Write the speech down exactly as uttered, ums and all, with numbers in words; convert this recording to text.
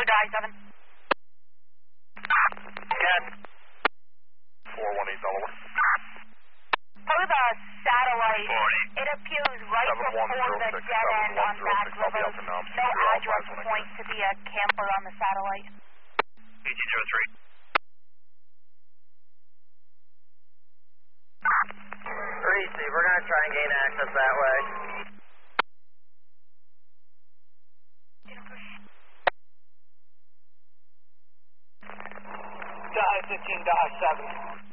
die seven. Cat. four one eight Delaware. For the satellite, forty. it appears right before the dead end on Back River. No address point to be a camper on the satellite. E G zero three. Reese, we're going to try and gain access that way. Die fifteen seven.